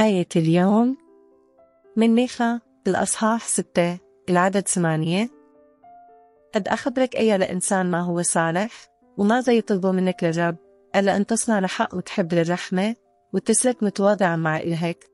آية اليوم من ميخا الأصحاح 6 العدد 8. قد أخبرك أيها الإنسان ما هو صالح، وماذا يطلب منك الرب، ألا أن تصنع الحق وتحب الرحمة وتسلك متواضعا مع إلهك،